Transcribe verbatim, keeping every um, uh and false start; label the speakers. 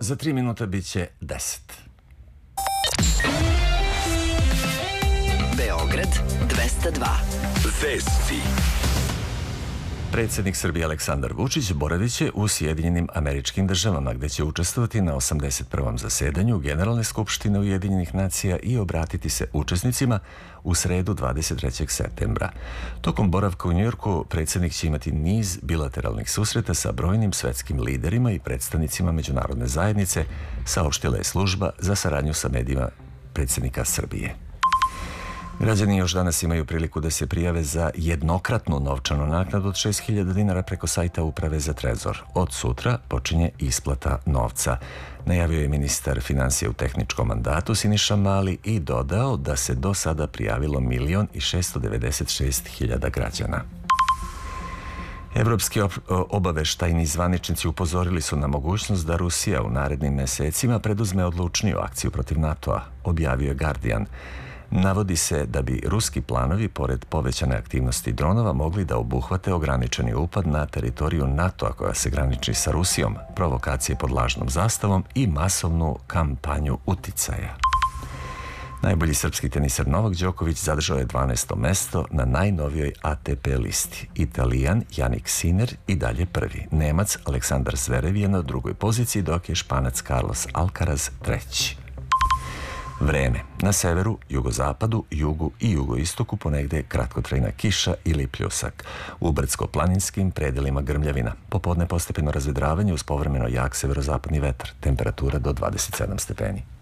Speaker 1: Za tri minuta bit će deset.
Speaker 2: Beograd dvesta dva. Vesti.
Speaker 1: Predsjednik Srbije Aleksandar Vučić boravit će u Sjedinjenim Američkim Državama, gde će učestvovati na osamdeset prvom zasedanju Generalne skupštine Ujedinjenih nacija i obratiti se učesnicima u sredu dvadeset trećeg septembra. Tokom boravka u Njujorku predsjednik će imati niz bilateralnih susreta sa brojnim svetskim liderima i predstavnicima međunarodne zajednice, saopštila je služba za saradnju sa medijima predsjednika Srbije. Građani još danas imaju priliku da se prijave za jednokratnu novčanu naknadu od šest hiljada dinara preko sajta Uprave za trezor. Od sutra počinje isplata novca. Najavio je ministar financija u tehničkom mandatu Siniša Mali i dodao da se do sada prijavilo milion i šesto devedeset šest hiljada građana. Evropski obaveštajni zvaničnici upozorili su na mogućnost da Rusija u narednim mesecima preduzme odlučniju akciju protiv NATO-a, objavio je Guardian. Navodi se da bi ruski planovi, pored povećane aktivnosti dronova, mogli da obuhvate ograničeni upad na teritoriju NATO-a koja se graniči sa Rusijom, provokacije pod lažnom zastavom i masovnu kampanju uticaja. Najbolji srpski teniser Novak Đoković zadržao je dvanaesto mesto na najnovijoj A T P listi. Italijan Jannik Sinner i dalje prvi. Nemac Aleksandar Zverev je na drugoj poziciji, dok je Španac Carlos Alcaraz treći. Vreme. Na severu, jugozapadu, jugu i jugoistoku ponegde kratkotrajna kiša ili pljusak. U brdsko-planinskim predelima grmljavina. Popodne postepeno razvedravanje uz povremeno jak severozapadni vetar. Temperatura do dvadeset sedam stepeni.